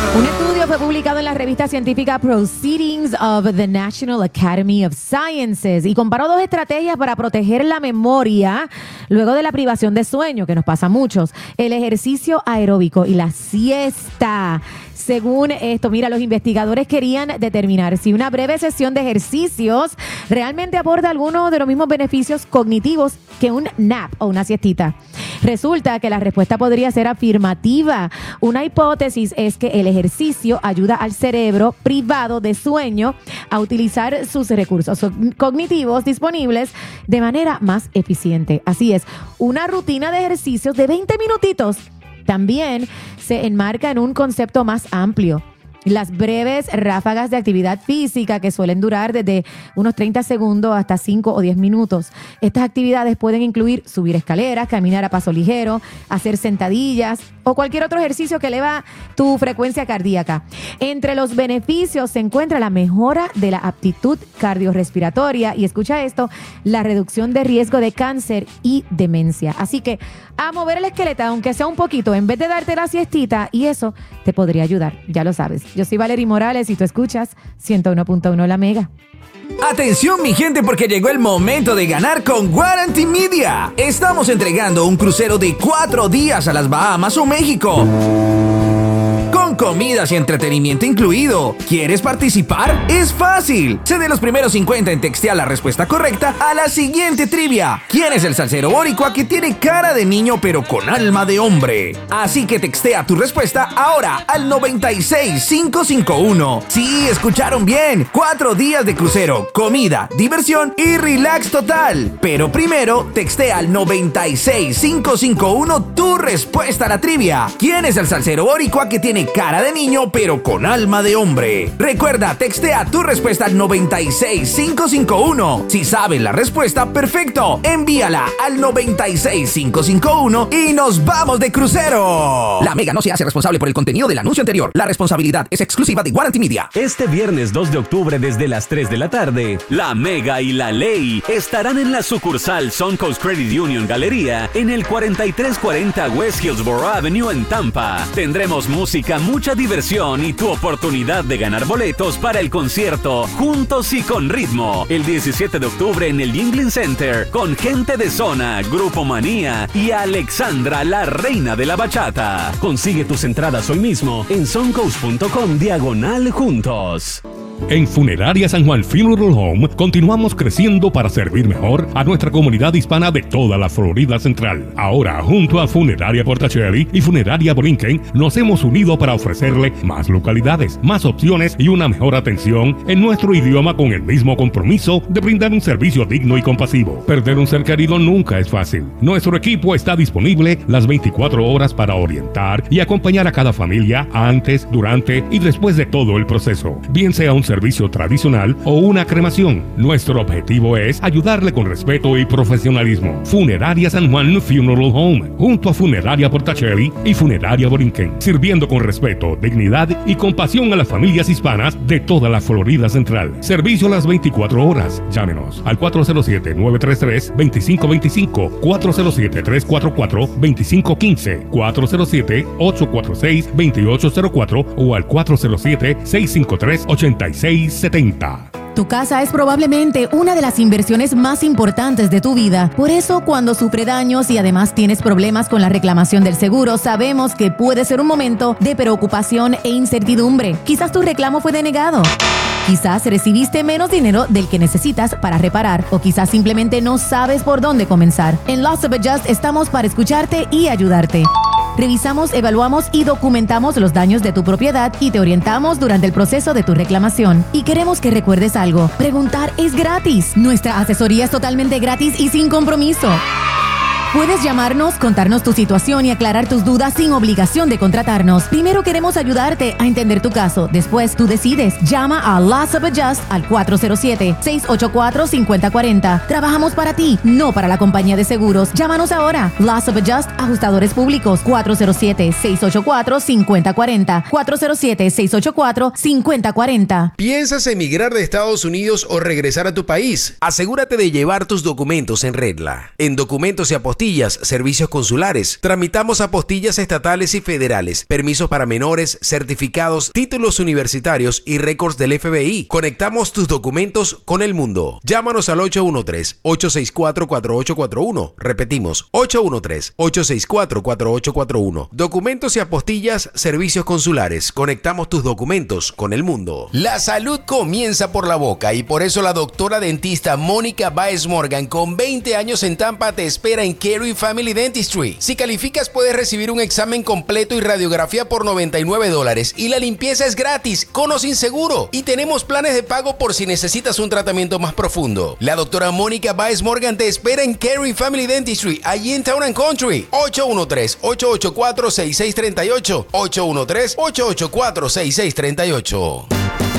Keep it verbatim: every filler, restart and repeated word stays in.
Un estudio fue publicado en la revista científica Proceedings of the National Academy of Sciences y comparó dos estrategias para proteger la memoria luego de la privación de sueño, que nos pasa a muchos: el ejercicio aeróbico y la siesta. Según esto, mira, los investigadores querían determinar si una breve sesión de ejercicios realmente aporta algunos de los mismos beneficios cognitivos que un nap o una siestita. Resulta que la respuesta podría ser afirmativa. Una hipótesis es que el ejercicio ayuda al cerebro privado de sueño a utilizar sus recursos cognitivos disponibles de manera más eficiente. Así es, una rutina de ejercicios de veinte minutitos también se enmarca en un concepto más amplio. Las breves ráfagas de actividad física que suelen durar desde unos treinta segundos hasta cinco o diez minutos. Estas actividades pueden incluir subir escaleras, caminar a paso ligero, hacer sentadillas o cualquier otro ejercicio que eleva tu frecuencia cardíaca. Entre los beneficios se encuentra la mejora de la aptitud cardiorrespiratoria y, escucha esto, la reducción de riesgo de cáncer y demencia. Así que a mover el esqueleto, aunque sea un poquito, en vez de darte la siestita, y eso te podría ayudar, ya lo sabes. Yo soy Valerie Morales y tú escuchas ciento uno punto uno La Mega. Atención mi gente, porque llegó el momento de ganar con Guarantee Media. Estamos entregando un crucero de cuatro días a las Bahamas o México, con comidas y entretenimiento incluido. ¿Quieres participar? Es fácil. Sé de los primeros cincuenta en textear la respuesta correcta a la siguiente trivia: ¿quién es el salsero boricua que tiene cara de niño pero con alma de hombre? Así que textea tu respuesta ahora al noventa y seis cinco cinco uno. Sí, escucharon bien. Cuatro días de crucero, comida, diversión y relax total. Pero primero, textea al noventa y seis cinco cinco uno tu respuesta a la trivia: ¿quién es el salsero boricua que tiene cara de niño pero con alma de hombre? Recuerda, textea tu respuesta al noventa y seis cinco cinco uno. Si sabes la respuesta, perfecto, envíala al noventa y seis cinco cinco uno y nos vamos de crucero. La Mega no se hace responsable por el contenido del anuncio anterior. La responsabilidad es exclusiva de Guarantee Media. Este viernes dos de octubre desde las tres de la tarde, La Mega y La Ley estarán en la sucursal Suncoast Credit Union Galería en el cuarenta y tres cuarenta West Hillsborough Avenue en Tampa. Tendremos música, mucha diversión y tu oportunidad de ganar boletos para el concierto Juntos y con Ritmo el diecisiete de octubre en el Yingling Center, con Gente de Zona, Grupo Manía y Alexandra, la reina de la bachata. Consigue tus entradas hoy mismo en suncoast punto com diagonal juntos. En Funeraria San Juan Funeral Home continuamos creciendo para servir mejor a nuestra comunidad hispana de toda la Florida Central. Ahora, junto a Funeraria Portacelli y Funeraria Borinquen, nos hemos unido para ofrecerle más localidades, más opciones y una mejor atención en nuestro idioma, con el mismo compromiso de brindar un servicio digno y compasivo. Perder un ser querido nunca es fácil. Nuestro equipo está disponible las veinticuatro horas para orientar y acompañar a cada familia antes, durante y después de todo el proceso, bien sea un servicio tradicional o una cremación. Nuestro objetivo es ayudarle con respeto y profesionalismo. Funeraria San Juan Funeral Home, junto a Funeraria Portacelli y Funeraria Borinquen, sirviendo con respeto, dignidad y compasión a las familias hispanas de toda la Florida Central. Servicio a las veinticuatro horas. Llámenos al cuatro cero siete, nueve tres tres, dos cinco dos cinco, cuatro cero siete, tres cuatro cuatro, dos cinco uno cinco, cuatro cero siete, ocho cuatro seis, dos ocho cero cuatro o al cuatro cero siete, seis cinco tres, ocho seis setenta. Tu casa es probablemente una de las inversiones más importantes de tu vida. Por eso, cuando sufre daños y además tienes problemas con la reclamación del seguro, sabemos que puede ser un momento de preocupación e incertidumbre. Quizás tu reclamo fue denegado. Quizás recibiste menos dinero del que necesitas para reparar, o quizás simplemente no sabes por dónde comenzar. En Loss of Adjust estamos para escucharte y ayudarte. Revisamos, evaluamos y documentamos los daños de tu propiedad y te orientamos durante el proceso de tu reclamación. Y queremos que recuerdes algo: preguntar es gratis. Nuestra asesoría es totalmente gratis y sin compromiso. Puedes llamarnos, contarnos tu situación y aclarar tus dudas sin obligación de contratarnos. Primero queremos ayudarte a entender tu caso. Después tú decides. Llama a Loss of Adjust al cuatro cero siete, seis ocho cuatro, cinco cero cuatro cero. Trabajamos para ti, no para la compañía de seguros. Llámanos ahora. Loss of Adjust, ajustadores públicos. cuatro cero siete, seis ocho cuatro, cinco cero cuatro cero. cuatro cero siete, seis ocho cuatro, cinco cero cuatro cero. ¿Piensas emigrar de Estados Unidos o regresar a tu país? Asegúrate de llevar tus documentos en regla. En Documentos y Apostados Apostillas, servicios consulares. Tramitamos apostillas estatales y federales, permisos para menores, certificados, títulos universitarios y récords del F B I. Conectamos tus documentos con el mundo. Llámanos al ocho uno tres, ocho seis cuatro, cuatro ocho cuatro uno. Repetimos, ocho uno tres, ocho seis cuatro, cuatro ocho cuatro uno. Documentos y apostillas, servicios consulares. Conectamos tus documentos con el mundo. La salud comienza por la boca y por eso la doctora dentista Mónica Baez Morgan, con veinte años en Tampa, te espera en Carey Family Dentistry. Si calificas, puedes recibir un examen completo y radiografía por noventa y nueve dólares y la limpieza es gratis, con o sin seguro. Y tenemos planes de pago por si necesitas un tratamiento más profundo. La doctora Mónica Baez Morgan te espera en Carey Family Dentistry, allí en Town and Country. ocho uno tres, ocho ocho cuatro, seis seis tres ocho. ocho uno tres, ocho ocho cuatro, seis seis tres ocho.